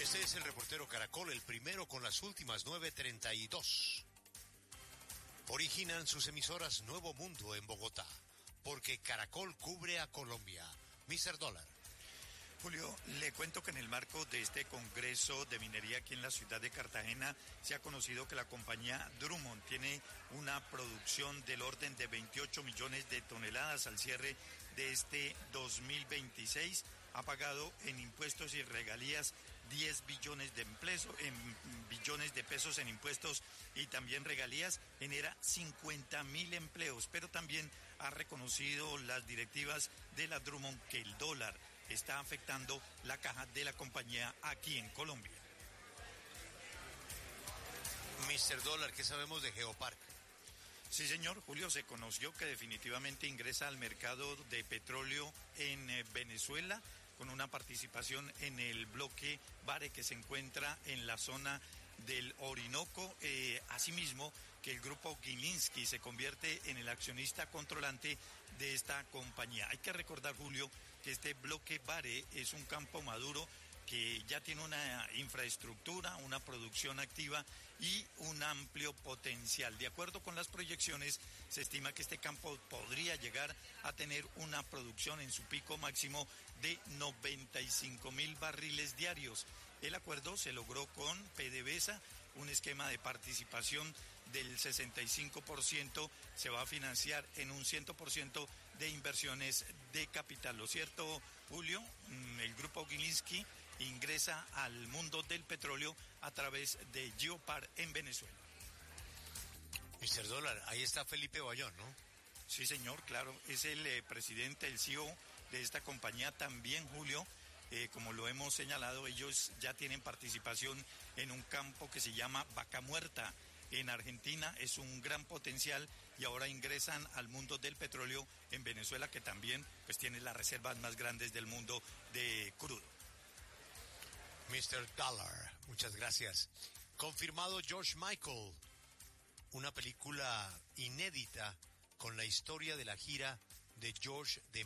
Este es el reportero Caracol, el primero con las últimas 9:32. Originan sus emisoras Nuevo Mundo en Bogotá, porque Caracol cubre a Colombia. Mr. Dólar. Julio, le cuento que en el marco de este Congreso de Minería aquí en la ciudad de Cartagena se ha conocido que la compañía Drummond tiene una producción del orden de 28 millones de toneladas al cierre de este 2026. Ha pagado en impuestos y regalías 10 billones de pesos en impuestos y también regalías, genera 50.000 empleos, pero también ha reconocido las directivas de la Drummond que el dólar está afectando la caja de la compañía aquí en Colombia. Mr. Dólar, ¿qué sabemos de Geopark? Sí, señor, Julio, se conoció que definitivamente ingresa al mercado de petróleo en Venezuela con una participación en el bloque Vare que se encuentra en la zona del Orinoco. Asimismo, que el grupo Gilinski se convierte en el accionista controlante de esta compañía. Hay que recordar, Julio, que este bloque Vare es un campo maduro que ya tiene una infraestructura, una producción activa y un amplio potencial. De acuerdo con las proyecciones, se estima que este campo podría llegar a tener una producción en su pico máximo de 95.000 barriles diarios. El acuerdo se logró con PDVSA, un esquema de participación del 65%, se va a financiar en un 100% de inversiones de capital. Lo cierto, Julio, el grupo Gilinski ingresa al mundo del petróleo a través de Geopark en Venezuela. Mr. Dólar, ahí está Felipe Bayón, ¿no? Sí, señor, claro, es el presidente, el CEO de esta compañía también, Julio. Como lo hemos señalado, ellos ya tienen participación en un campo que se llama Vaca Muerta en Argentina, es un gran potencial y ahora ingresan al mundo del petróleo en Venezuela, que también pues tiene las reservas más grandes del mundo de crudo. Mr. Dollar, muchas gracias. Confirmado George Michael, una película inédita con la historia de la gira de George de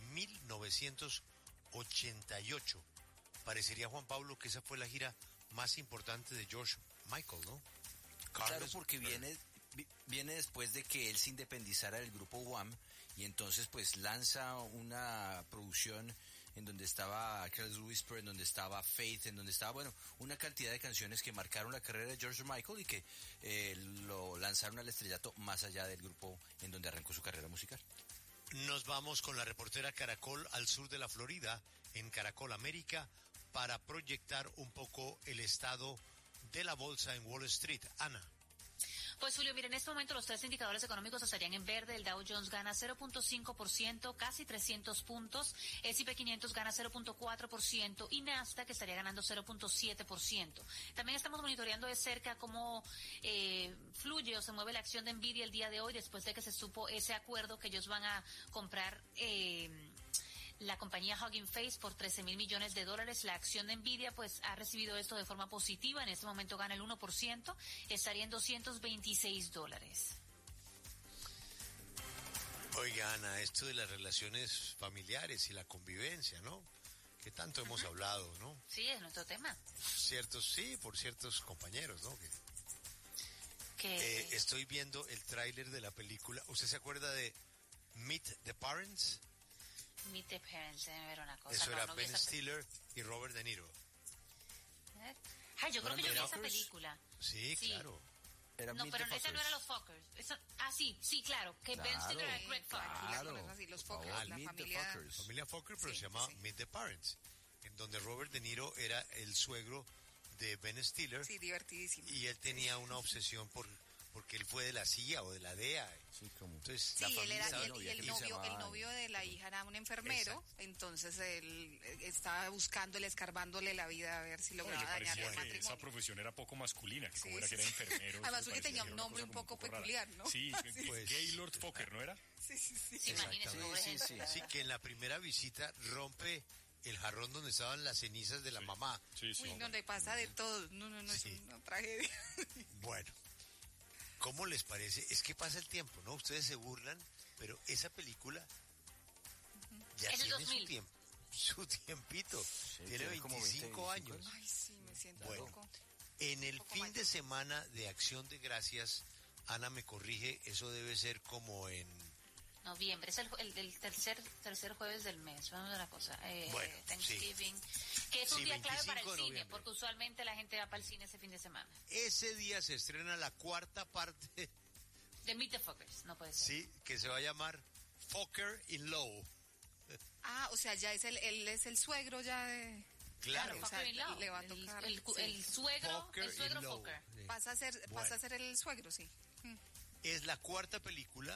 1988. Parecería, Juan Pablo, que esa fue la gira más importante de George Michael, ¿no? Claro, porque viene después de que él se independizara del grupo Wham, y entonces pues lanza una producción en donde estaba Careless Whisper, en donde estaba Faith, en donde estaba, bueno, una cantidad de canciones que marcaron la carrera de George Michael y que lo lanzaron al estrellato más allá del grupo en donde arrancó su carrera musical. Nos vamos con la reportera Caracol al sur de la Florida, en Caracol América, para proyectar un poco el estado de la bolsa en Wall Street. Ana. Pues Julio, mira, en este momento los tres indicadores económicos estarían en verde. El Dow Jones gana 0.5%, casi 300 puntos. S&P 500 gana 0.4% y Nasdaq estaría ganando 0.7%. También estamos monitoreando de cerca cómo fluye o se mueve la acción de Nvidia el día de hoy después de que se supo ese acuerdo que ellos van a comprar la compañía Hugging Face por $13,000 millones. La acción de Nvidia pues ha recibido esto de forma positiva, en este momento gana el 1%, estaría en $226. Oiga, Ana, esto de las relaciones familiares y la convivencia, ¿no? Que tanto hemos hablado, ¿no? Sí, es nuestro tema. Por ciertos compañeros, ¿no? Estoy viendo el tráiler de la película. ¿Usted se acuerda de Meet the Parents? Meet the Parents, déjame ver una cosa. Eso era Ben Stiller y Robert De Niro. Ay, yo creo que yo vi esa película. Sí, claro. No, pero esa no era los Fockers. Sí, claro. Que Ben Stiller era Greg Fokker. Claro, así, los Fockers, la familia Fokker, pero se llamaba Meet the Parents, en donde Robert De Niro era el suegro de Ben Stiller. Sí, divertidísimo. Y él tenía una obsesión porque él fue de la CIA o de la DEA. Sí, como. Entonces, sí, él era, y el novio de la hija era un enfermero. Exacto. Entonces él estaba buscándole, escarbándole la vida a ver si lograba dañar el matrimonio. Esa profesión era poco masculina, que como era que era enfermero. Además porque tenía un nombre un poco peculiar, ¿no? Sí, pues Gaylord Fokker, ¿no era? Sí. Sí, que en la primera visita rompe el jarrón donde estaban las cenizas de la mamá. Uy, donde pasa de todo. No, es una tragedia. Bueno. ¿Cómo les parece? Es que pasa el tiempo, ¿no? Ustedes se burlan, pero esa película ya tiene su tiempo. su tiempito. Sí, Tiene 25 años. Ay, sí, me siento Bueno, loco. En el poco fin mayor. de semana de Acción de Gracias, Ana me corrige, eso debe ser como en... Noviembre, es el tercer jueves del mes. Vamos a ver una cosa. Bueno, Thanksgiving, que es un Sí, día clave para 25 el de cine, noviembre. porque usualmente la gente va para el cine ese fin de semana. Ese día se estrena la cuarta parte, The Meet the Fuckers, no puede ser. sí, que se va a llamar Fucker in Law. Ah, o sea, ya es él es el suegro ya de... Claro. o sea, Fucker in Law. le va a tocar, El sí. suegro, Fucker el suegro in Law. Fucker. Sí. Pasa a Bueno. ser el suegro, sí. Es la cuarta película.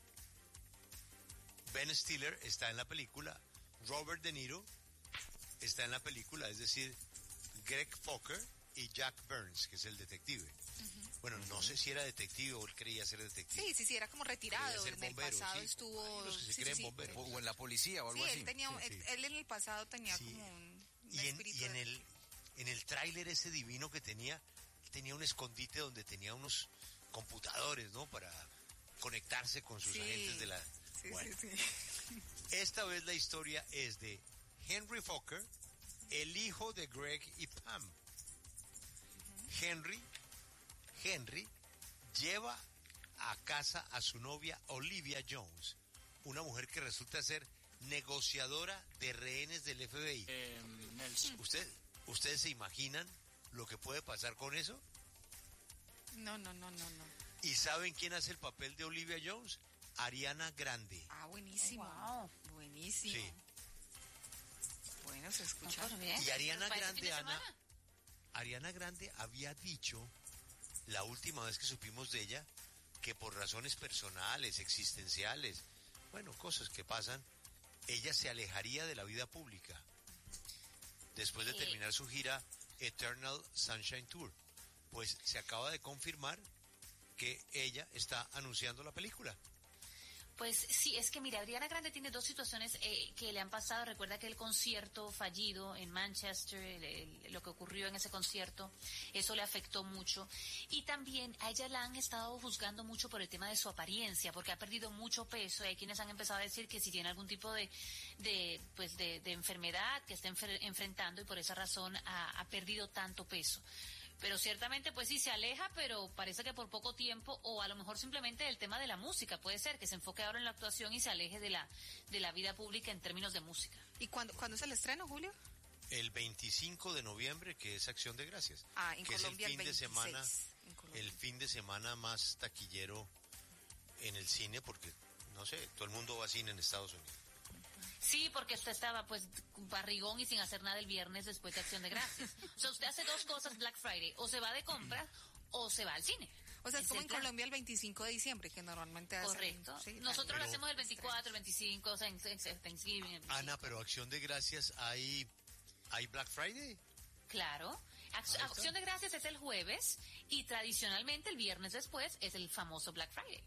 Ben Stiller está en la película. Robert De Niro está en la película, es decir, Greg Fokker y Jack Burns, que es el detective. Bueno, no sé si era detective o él creía ser detective. Sí, era como retirado. Quería ser En el bombero, pasado sí. estuvo... Hay unos que se sí, creen sí, bomberos. O en la policía o algo Sí, así. él tenía, Sí. él en el pasado tenía Sí. como un Y espíritu en de- el tráiler ese divino que tenía un escondite donde tenía unos computadores, ¿no? Para conectarse con sus Sí. agentes de la... Sí, Bueno, sí, sí. esta vez la historia es de Henry Fokker, el hijo de Greg y Pam. Henry lleva a casa a su novia Olivia Jones, una mujer que resulta ser negociadora de rehenes del FBI. Nelson. ¿Ustedes se imaginan lo que puede pasar con eso? No. ¿Y saben quién hace el papel de Olivia Jones? Ariana Grande. Ah, buenísimo. Oh, wow. Buenísimo. Sí. Bueno, se escucha. No, pero bien. Y Ariana ¿Para ese fin Grande, de Ana, semana? Ariana Grande había dicho, la última vez que supimos de ella, que por razones personales, existenciales, bueno, cosas que pasan, ella se alejaría de la vida pública después de terminar su gira Eternal Sunshine Tour. Pues se acaba de confirmar que ella está anunciando la película. Pues sí, es que mira, Ariana Grande tiene dos situaciones que le han pasado. Recuerda que el concierto fallido en Manchester, lo que ocurrió en ese concierto, eso le afectó mucho. Y también a ella la han estado juzgando mucho por el tema de su apariencia, porque ha perdido mucho peso. Y hay quienes han empezado a decir que si tiene algún tipo de enfermedad que está enfrentando y por esa razón ha perdido tanto peso. Pero ciertamente pues sí se aleja, pero parece que por poco tiempo, o a lo mejor simplemente el tema de la música, puede ser que se enfoque ahora en la actuación y se aleje de la vida pública en términos de música. ¿Y cuándo es el estreno, Julio? El 25 de noviembre, que es Acción de Gracias. Ah, en que Colombia es el fin el 26. de semana, En Colombia. el fin de semana más taquillero en el cine, porque no sé, todo el mundo va a cine en Estados Unidos. Sí, porque usted estaba pues barrigón y sin hacer nada el viernes después de Acción de Gracias. O sea, usted hace dos cosas Black Friday, o se va de compras o se va al cine. O sea, es como el en plan. Colombia el 25 de diciembre, que normalmente hacen. Correcto. Sí, Nosotros lo Pero- hacemos el 24, el 25, o sea, en Thanksgiving. el Ana, pero Acción de Gracias, ¿hay Black Friday? Claro. está. Acción de Gracias es el jueves y tradicionalmente el viernes después es el famoso Black Friday.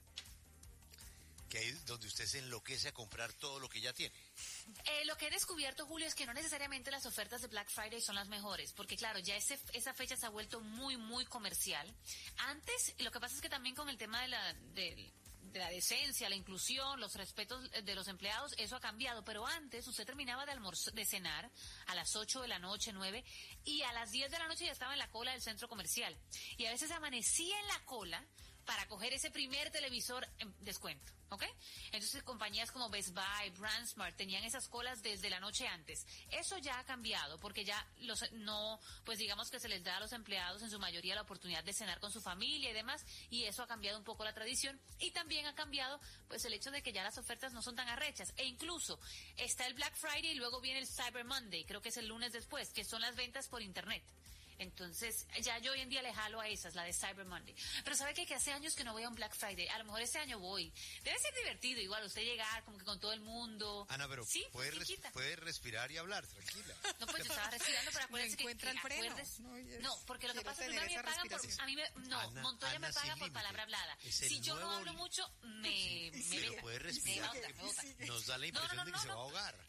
Que ahí es donde usted se enloquece a comprar todo lo que ya tiene. Lo que he descubierto, Julio, es que no necesariamente las ofertas de Black Friday son las mejores, porque claro, ya esa fecha se ha vuelto muy, muy comercial. Antes, lo que pasa es que también con el tema de la decencia, la inclusión, los respetos de los empleados, eso ha cambiado, pero antes usted terminaba de cenar a las 8 de la noche, 9, y a las 10 de la noche ya estaba en la cola del centro comercial. Y a veces amanecía en la cola para coger ese primer televisor en descuento, ¿ok? Entonces compañías como Best Buy, BrandSmart tenían esas colas desde la noche antes. Eso ya ha cambiado porque ya pues digamos que se les da a los empleados en su mayoría la oportunidad de cenar con su familia y demás, y eso ha cambiado un poco la tradición, y también ha cambiado pues el hecho de que ya las ofertas no son tan arrechas, e incluso está el Black Friday y luego viene el Cyber Monday, creo que es el lunes después, que son las ventas por internet. Entonces, ya yo hoy en día le jalo a esas, la de Cyber Monday. Pero ¿sabe qué? Que hace años que no voy a un Black Friday. A lo mejor este año voy. Debe ser divertido igual, usted llegar como que con todo el mundo. Ana, pero sí, puede respirar y hablar, tranquila. No, pues yo estaba respirando, pero acuérdese que... encuentra el freno. No, porque lo que quiero pasa es que tener a mí me esa pagan por... respiración. A mí Ana, Montoya me Ana paga sin por límite. palabra hablada. Es el Si yo no nuevo hablo mucho, me Pero veta. puede respirar. Me bota. Nos da la impresión de que se va a ahogar.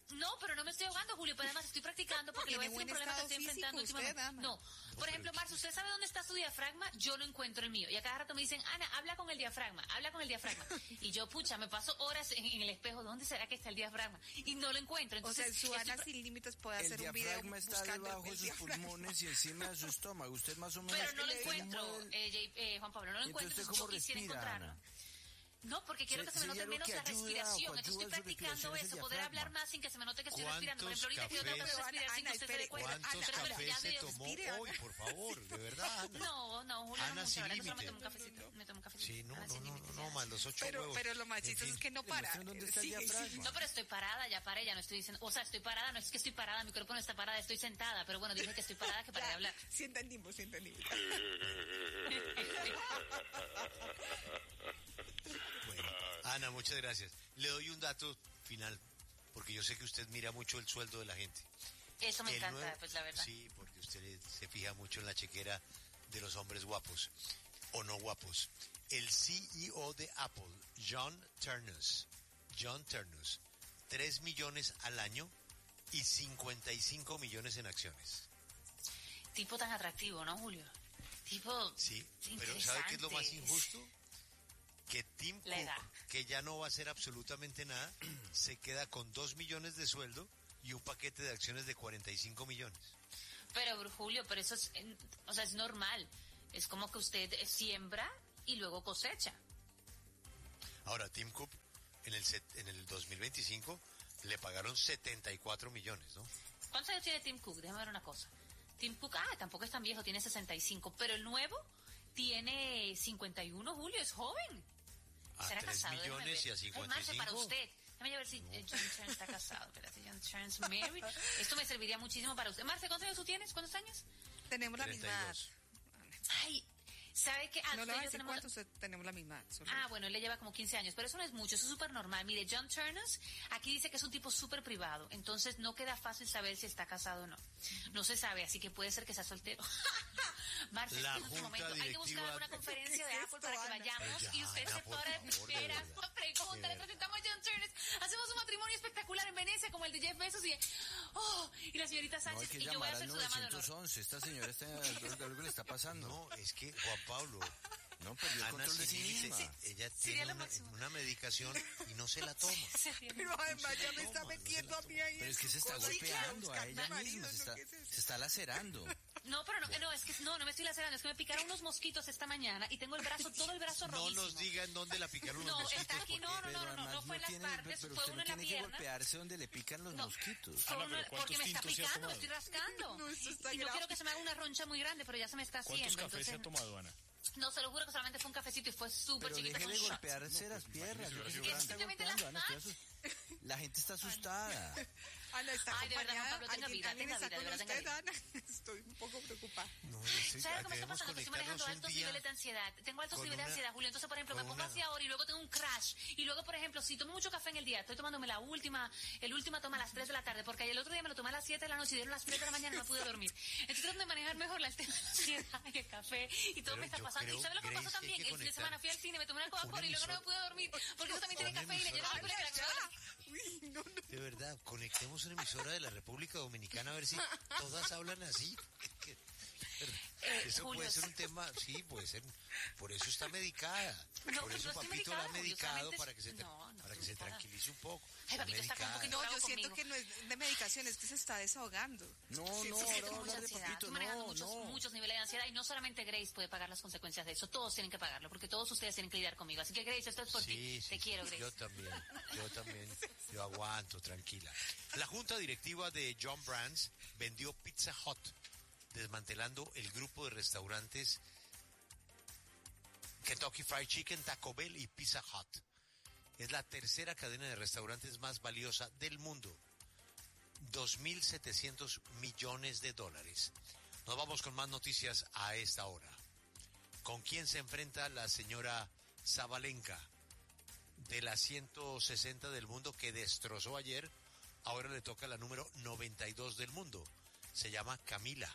No, pero no me estoy ahogando, Julio, pero además estoy practicando porque le voy a decir un problema que estoy enfrentando últimamente. No, por ejemplo, Marce, ¿usted sabe dónde está su diafragma? Yo no encuentro el mío. Y a cada rato me dicen, Ana, habla con el diafragma, habla con el diafragma. Y yo, pucha, me paso horas en el espejo, ¿dónde será que está el diafragma? Y no lo encuentro. Entonces, o sea, su Ana Sin Límites puede hacer un video buscando el diafragma. Está debajo de sus pulmones y encima de su estómago. Usted más o menos... Pero no lo encuentro, Juan Pablo, no lo encuentro. Entonces, ¿cómo quisiera respira, encontrarlo. Ana? No, porque quiero que se me note menos la respiración. Entonces estoy practicando eso, poder hablar más sin que se me note que estoy respirando. Por ejemplo, ahorita que yo tengo que respirar sin que usted se dé cuenta. ¿Cuántos cafés se tomó hoy, por favor? De verdad, Ana. No, Julio, Ana Sin no Límite. Me tomo un cafecito. Sí, no, más los 8 huevos. Pero lo más chistoso es que no para. ¿Dónde está el diafragma? No, pero estoy parada, ya paré, ya no estoy diciendo... O sea, estoy parada, no es que estoy parada, mi cuerpo no está parada, estoy sentada. Pero bueno, dije que estoy parada, que paré de hablar. Sí entendimos. Bueno, Ana, muchas gracias. Le doy un dato final, porque yo sé que usted mira mucho el sueldo de la gente. Eso me encanta, pues la verdad. Sí, porque usted se fija mucho en la chequera de los hombres guapos o no guapos. El CEO de Apple, John Ternus, 3 millones al año y 55 millones en acciones. Tipo tan atractivo, ¿no, Julio? Tipo... Sí, pero ¿sabe qué es lo más injusto? Que Tim Cook, que ya no va a hacer absolutamente nada, se queda con 2 millones de sueldo y un paquete de acciones de 45 millones. Pero, Julio, pero eso es, o sea, es normal. Es como que usted siembra y luego cosecha. Ahora, Tim Cook, en el 2025, le pagaron 74 millones, ¿no? ¿Cuántos años tiene Tim Cook? Déjame ver una cosa. Tim Cook, tampoco es tan viejo, tiene 65, pero el nuevo tiene 51, Julio, es joven. ¿Será 3 casado? Millones y a 55. Marce, para usted. Déjame ver si John Turns está casado. Espérate, John Turns married. Esto me serviría muchísimo para usted. Marce, ¿cuántos años tú tienes? ¿Cuántos años? Tenemos la 32. misma edad. Ay, ¿sabe qué? No le voy a decir cuántos, tenemos la misma edad. Bueno, él le lleva como 15 años, pero eso no es mucho, eso es súper normal. Mire, John Ternus, aquí dice que es un tipo súper privado, entonces no queda fácil saber si está casado o no. No se sabe, así que puede ser que sea soltero. Marce, la en este momento hay que buscar alguna conferencia de Apple para que vayamos y usted se para de primera. Pregunta, le presentamos a John Ternus, hacemos un matrimonio espectacular en Venecia como el de Jeff Bezos y la señorita Sánchez, y yo voy a hacer su dama de honor. Esta señora algo le está pasando. No, es que Juan Pablo... No, perdió el control de sí misma. Ella tiene una medicación y no se la toma. Pero además ya me está metiendo a mí ahí. Pero es que se está golpeando a ella misma, se está lacerando. No, pero no, es que no me estoy lacerando, es que me picaron unos mosquitos esta mañana y tengo todo el brazo rojísimo. No nos diga en dónde la picaron los mosquitos. No, está aquí, no fue en las partes, fue uno en la pierna. Pero usted no tiene que golpearse donde le pican los mosquitos. Porque me está picando, me estoy rascando. Y no quiero que se me haga una roncha muy grande, pero ya se me está haciendo. ¿Cuántos cafés se ha tomado, Ana? No, se lo juro que solamente fue un cafecito y fue súper chiquito. Pero deje de golpearse las piernas. La gente está asustada. Ana está Ay, de verdad, Juan Pablo, tenga vida, de verdad. Ana, estoy un poco preocupada. No, ¿sabes qué me está pasando? Que estoy manejando altos niveles de ansiedad. Tengo altos niveles de ansiedad, Julio. Entonces, por ejemplo, me pongo así ahora y luego tengo un crash. Y luego, por ejemplo, si tomo mucho café en el día, estoy tomándome el última toma a las 3 de la tarde, porque el otro día me lo tomé a las 7 de la noche y dieron las 3 de la mañana y no pude dormir. Entonces, trato de manejar mejor el tema de la ansiedad y el café y todo me está pasando. ¿Y sabes lo que pasó también? El fin de semana fui al cine, me tomé una Coca-Cola y luego no me pude dormir, porque eso también tiene cafeína. Yo no me pude De verdad, conectemos una emisora de la República Dominicana a ver si todas hablan así. Eso Julio, puede ser un tema, sí, puede ser. Por eso está medicada. Por eso Papito la ha medicado para que se tranquilice un poco. Ay, Papito está un poquito yo siento que no es de medicación, es que se está desahogando. Muchos niveles de ansiedad y no solamente Grace puede pagar las consecuencias de eso, todos tienen que pagarlo, porque todos ustedes tienen que lidiar conmigo. Así que Grace, esto es por ti. Te quiero, Grace. Yo también. Yo aguanto, tranquila. La junta directiva de John Brands vendió Pizza Hut, desmantelando el grupo de restaurantes Kentucky Fried Chicken, Taco Bell y Pizza Hut. Es la tercera cadena de restaurantes más valiosa del mundo. 2.700 millones de dólares. Nos vamos con más noticias a esta hora. ¿Con quién se enfrenta la señora Zabalenka? De las 160 del mundo que destrozó ayer, ahora le toca la número 92 del mundo. Se llama Camila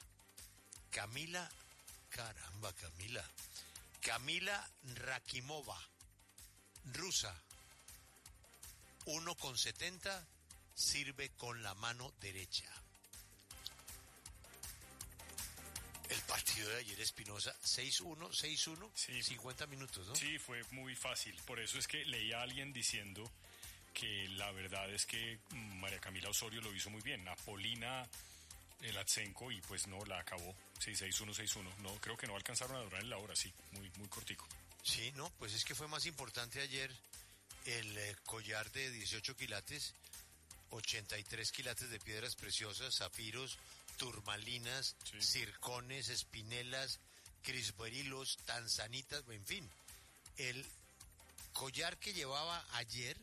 Rakimova, rusa, 1,70 sirve con la mano derecha. El partido de ayer, Espinosa, 6-1, 6-1, sí, 50 minutos, ¿no? Sí, fue muy fácil. Por eso es que leía a alguien diciendo que la verdad es que María Camila Osorio lo hizo muy bien. Apolina el Atsenko y pues no, la acabó. Sí, 6-1, 6-1. No, creo que no alcanzaron a durar en la hora, sí, muy, muy cortico. Sí, no, pues es que fue más importante ayer el collar de 18 quilates, 83 quilates de piedras preciosas, zafiros, turmalinas, sí, circones, espinelas, crisberilos, tanzanitas, en fin. El collar que llevaba ayer,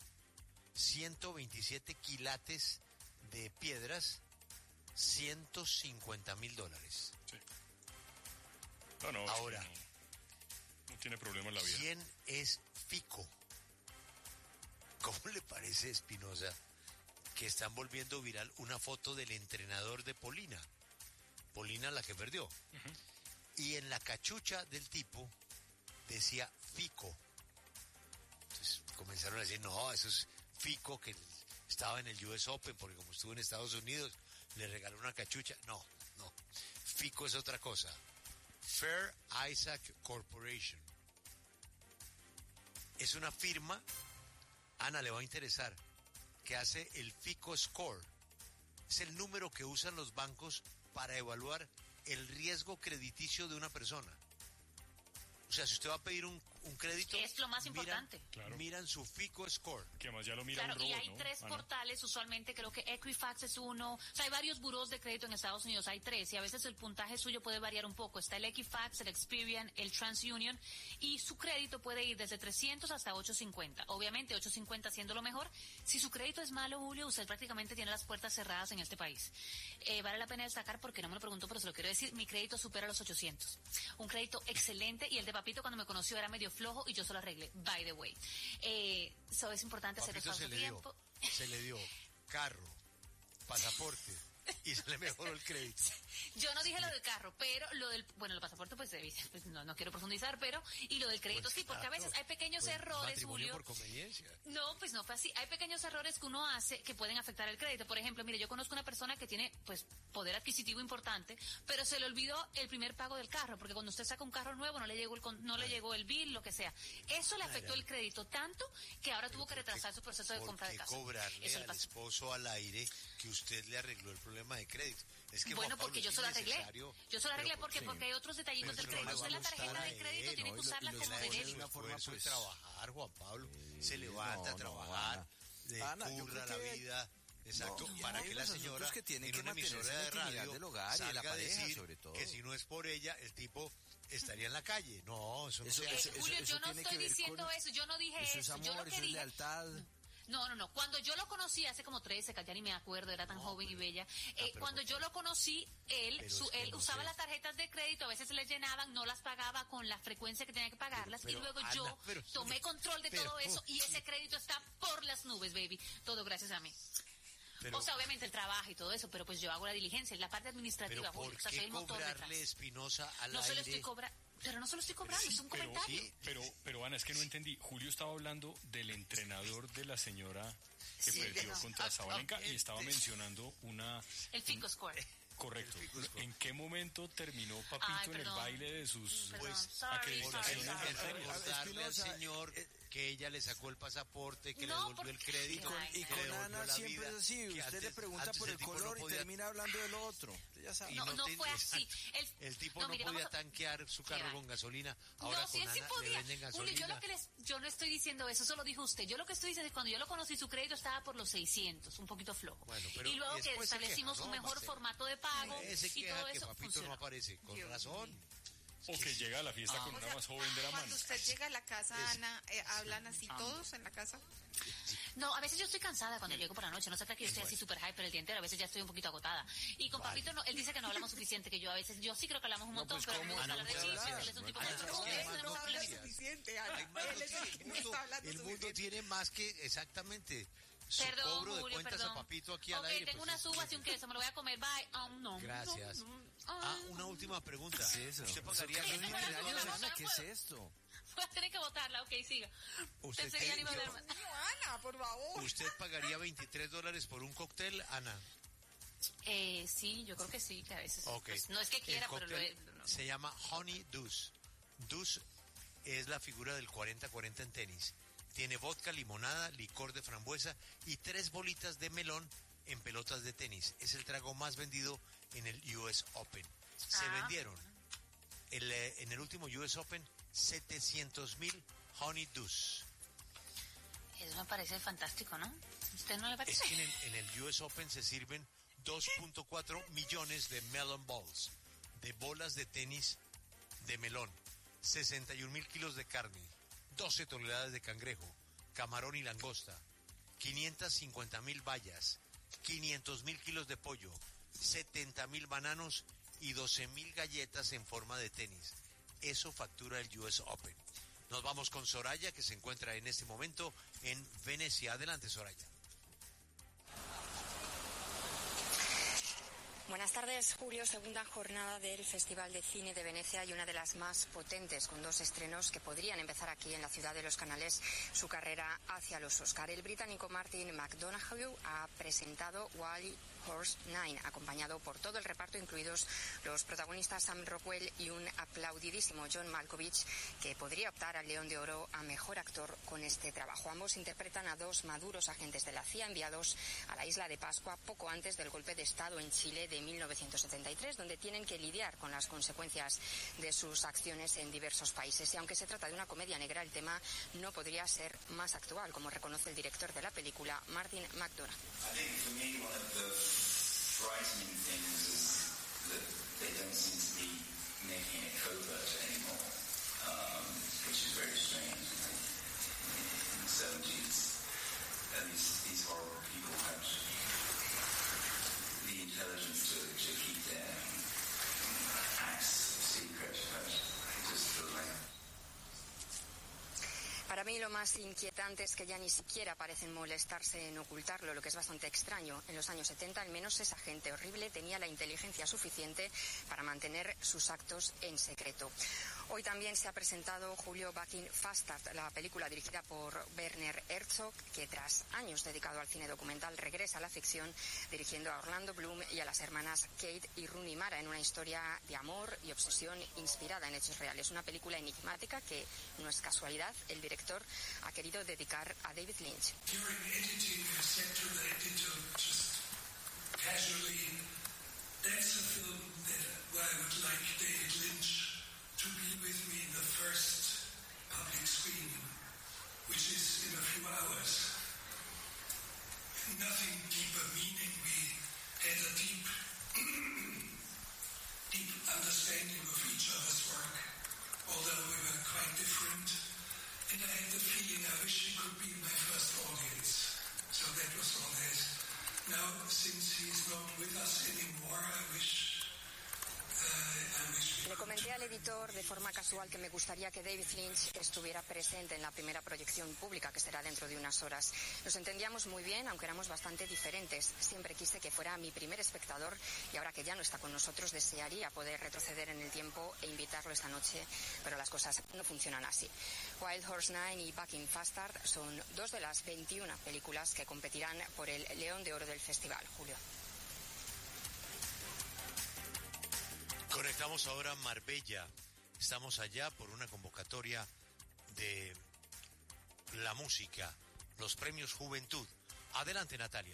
127 quilates de piedras, $150,000. Sí. No, ahora, no tiene problema en la vida. ¿Quién es Fico? ¿Cómo le parece, Espinosa, que están volviendo viral una foto del entrenador de Polina? Polina, la que perdió. Y en la cachucha del tipo decía Fico. Entonces comenzaron a decir, no, eso es Fico, que estaba en el US Open, porque como estuvo en Estados Unidos, le regaló una cachucha. No. Fico es otra cosa. Fair Isaac Corporation. Es una firma, Ana, le va a interesar, que hace el Fico Score. Es el número que usan los bancos para evaluar el riesgo crediticio de una persona. O sea, si usted va a pedir un crédito, es lo más importante. Miran su Fico Score. Que además ya lo mira un robot, y hay ¿no? 3 portales, usualmente creo que Equifax es uno. O sea, hay varios burós de crédito en Estados Unidos, hay 3, y a veces el puntaje suyo puede variar un poco. Está el Equifax, el Experian, el TransUnion, y su crédito puede ir desde 300 hasta 850. Obviamente, 850 siendo lo mejor. Si su crédito es malo, Julio, usted prácticamente tiene las puertas cerradas en este país. Vale la pena destacar, porque no me lo pregunto, pero se lo quiero decir, mi crédito supera los 800. Un crédito excelente, y el de Papito cuando me conoció era medio flojo y yo se lo arreglé, by the way. Eso es importante hacer Papito el paso a tiempo. Se le dio carro, pasaporte y se le mejoró el crédito. Yo no dije lo del carro, pero lo del, el pasaporte pues no quiero profundizar, pero, y lo del crédito pues sí, porque a veces hay pequeños errores, matrimonio Julio. Por conveniencia. No, pues no fue así. Hay pequeños errores que uno hace que pueden afectar el crédito. Por ejemplo, mire, yo conozco una persona que tiene, pues, poder adquisitivo importante, pero se le olvidó el primer pago del carro, porque cuando usted saca un carro nuevo no le llegó el bill, lo que sea. Eso le afectó el crédito tanto que ahora tuvo que retrasar su proceso de compra de casa. ¿Por qué cobrarle Eso al esposo al aire que usted le arregló el problema de crédito? Es que, bueno, Juan Pablo, porque yo se lo arreglé. Yo se lo arreglé porque hay otros detallitos del crédito. Usted la tarjeta de crédito tiene que usarla como derecho. Una forma de trabajar, Juan Pablo. Se levanta a trabajar, le curra la vida. Exacto, para que la señora que tienen en que una emisora de radio del hogar y de la salga a pareja, decir sobre todo. que si no es por ella, el tipo estaría en la calle. No, eso no se hace. Julio, yo no estoy diciendo eso, yo no dije eso. Es amor, yo lo que eso es dije, lealtad. No. Cuando yo lo conocí hace como 13, que ya ni me acuerdo, era tan joven y bella. Cuando yo lo conocí, él usaba las tarjetas de crédito, a veces se les llenaban, no las pagaba con la frecuencia que tenía que pagarlas, y luego Ana, yo tomé control de todo eso, y ese crédito está por las nubes, baby. Todo gracias a mí. O sea, obviamente el trabajo y todo eso, pero pues yo hago la diligencia, la parte administrativa, Julio. ¿Por qué cobrarle, Espinosa, al aire? Se lo estoy cobrando. Pero no se lo estoy cobrando, es un comentario. Pero Ana, es que no entendí. Julio estaba hablando del entrenador de la señora que perdió contra Sabalenka y estaba mencionando el Fico Score. Correcto. ¿En qué momento terminó Papito en el baile de sus acreditaciones? Recordarle al señor que ella le sacó el pasaporte, que le devolvió el crédito. Y con Ana siempre es así. Usted le pregunta por el color y termina hablando del otro. Ya sabe. No fue así. El tipo no podía tanquear su carro con gasolina. Ahora con Ana le venden gasolina. Yo no estoy diciendo eso lo dijo usted. Yo lo que estoy diciendo es que cuando yo lo conocí, su crédito estaba por los 600, un poquito flojo. Y luego que establecimos un mejor formato de pago y todo que eso Papito funcionó. no aparece, con razón. O que llega a la fiesta con una más joven de la mano. Cuando usted llega a la casa, Ana, ¿hablan así todos en la casa? No, a veces yo estoy cansada cuando llego por la noche. No se trata que yo estoy así súper hyper el día entero. A veces ya estoy un poquito agotada. Y con Papito, no, él dice que no hablamos suficiente, que yo a veces, yo sí creo que hablamos un montón, pues, pero me gusta hablar de chistes. Él es un tipo muy no habla suficiente, Ana. Él es el que no está hablando El mundo suficiente. tiene más que exactamente su Perdón, cobro de Julio, cuentas perdón. a Papito aquí al aire. Tengo unas uvas y un queso, me lo voy a comer, bye. No. Gracias. Una última pregunta. ¿Qué es eso? ¿Usted pagaría ¿Qué es esto? Voy a tener que botarla, ok, siga. Usted, Pensé que ya no iba a dar más. Ana, por favor. ¿Usted pagaría $23 por un cóctel, Ana? Sí, yo creo que sí, que a veces. Okay. Pues, no es que quiera, pero no. Se llama Honey Deuce. Deuce es la figura del 40-40 en tenis. Tiene vodka, limonada, licor de frambuesa y 3 bolitas de melón en pelotas de tenis. Es el trago más vendido en el US Open. Se vendieron en el último US Open 700,000 Honey Deuce. Eso me parece fantástico, ¿no? ¿Usted no le parece? Es que en el US Open se sirven 2.4 millones de melon balls, de bolas de tenis de melón, 61,000 kilos de carne, 12 toneladas de cangrejo, camarón y langosta, 550,000 bayas, 500,000 kilos de pollo, 70,000 bananos y 12,000 galletas en forma de tenis. Eso factura el US Open. Nos vamos con Soraya, que se encuentra en este momento en Venecia. Adelante, Soraya. Buenas tardes, Julio. Segunda jornada del Festival de Cine de Venecia y una de las más potentes, con 2 estrenos que podrían empezar aquí en la ciudad de los Canales su carrera hacia los Oscar. El británico Martin McDonagh ha presentado Wild Horse 9, acompañado por todo el reparto, incluidos los protagonistas Sam Rockwell y un aplaudidísimo John Malkovich, que podría optar al León de Oro a Mejor Actor con este trabajo. Ambos interpretan a 2 maduros agentes de la CIA enviados a la isla de Pascua poco antes del golpe de Estado en Chile de 1973, donde tienen que lidiar con las consecuencias de sus acciones en diversos países. Y aunque se trata de una comedia negra, el tema no podría ser más actual, como reconoce el director de la película, Martin McDonagh. Frightening things is that they don't seem to be making it covert anymore, which is very strange. In the 70s, at least these horrible people had the intelligence to keep their acts secret, but it just feels like... Para mí lo más inquietante es que ya ni siquiera parecen molestarse en ocultarlo, lo que es bastante extraño. En los años 70, al menos esa gente horrible tenía la inteligencia suficiente para mantener sus actos en secreto. Hoy también se ha presentado Julio Bucking Fastard, la película dirigida por Werner Herzog, que tras años dedicado al cine documental regresa a la ficción, dirigiendo a Orlando Bloom y a las hermanas Kate y Rooney Mara en una historia de amor y obsesión inspirada en hechos reales. Una película enigmática que, no es casualidad, el director ha querido dedicar a David Lynch. To be with me in the first public screening, which is in a few hours. Nothing deeper meaning. We had a deep understanding of each other's work, although we were quite different. And I had the feeling I wish he could be my first audience. So that was all that. Now, since he's not with us anymore, I wish... Le comenté al editor de forma casual que me gustaría que David Lynch estuviera presente en la primera proyección pública, que será dentro de unas horas. Nos entendíamos muy bien, aunque éramos bastante diferentes. Siempre quise que fuera mi primer espectador y ahora que ya no está con nosotros desearía poder retroceder en el tiempo e invitarlo esta noche, pero las cosas no funcionan así. Wild Horse 9 y Bucking Fastard son 2 de las 21 películas que competirán por el León de Oro del festival, Julio. Conectamos ahora a Marbella. Estamos allá por una convocatoria de la música, los premios Juventud. Adelante, Natalia.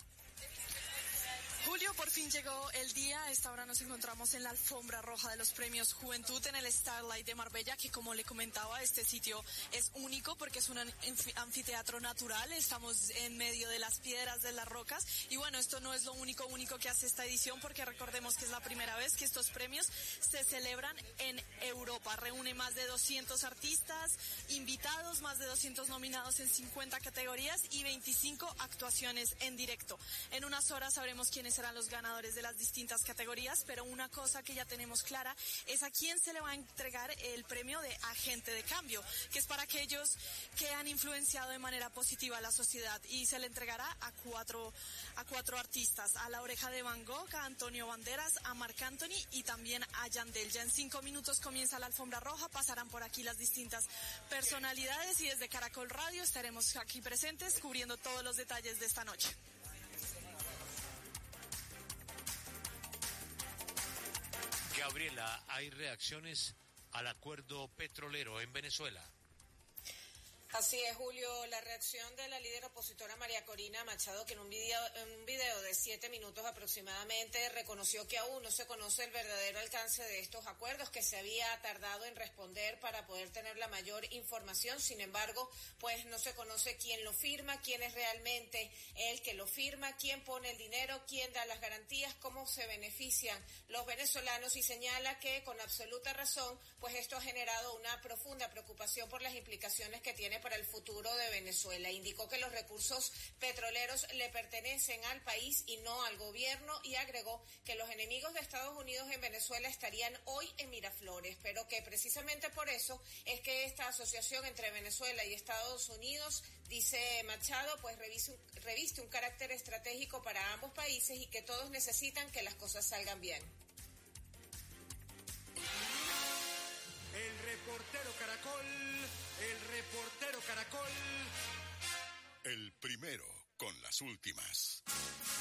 Julio, por fin llegó el día. A esta hora nos encontramos en la alfombra roja de los premios Juventud en el Starlight de Marbella, que como le comentaba, este sitio es único porque es un anfiteatro natural. Estamos en medio de las piedras, de las rocas. Y bueno, esto no es lo único que hace esta edición, porque recordemos que es la primera vez que estos premios se celebran en Europa. Reúne más de 200 artistas invitados, más de 200 nominados en 50 categorías y 25 actuaciones en directo. En unas horas sabremos quiénes quiénes serán los ganadores de las distintas categorías, pero una cosa que ya tenemos clara es a quién se le va a entregar el premio de agente de cambio, que es para aquellos que han influenciado de manera positiva a la sociedad, y se le entregará a cuatro artistas: a La Oreja de Van Gogh, a Antonio Banderas, a Marc Anthony y también a Yandel. Ya en 5 minutos comienza la alfombra roja, pasarán por aquí las distintas personalidades y desde Caracol Radio estaremos aquí presentes cubriendo todos los detalles de esta noche. Gabriela, hay reacciones al acuerdo petrolero en Venezuela. Así es, Julio, la reacción de la líder opositora María Corina Machado, que en un video de 7 minutos aproximadamente reconoció que aún no se conoce el verdadero alcance de estos acuerdos, que se había tardado en responder para poder tener la mayor información. Sin embargo, pues no se conoce quién lo firma, quién es realmente el que lo firma, quién pone el dinero, quién da las garantías, cómo se benefician los venezolanos, y señala que con absoluta razón, pues esto ha generado una profunda preocupación por las implicaciones que tiene para el futuro de Venezuela. Indicó que los recursos petroleros le pertenecen al país y no al gobierno, y agregó que los enemigos de Estados Unidos en Venezuela estarían hoy en Miraflores, pero que precisamente por eso es que esta asociación entre Venezuela y Estados Unidos, dice Machado, pues reviste un carácter estratégico para ambos países y que todos necesitan que las cosas salgan bien. El reportero Caracol. El primero con las últimas.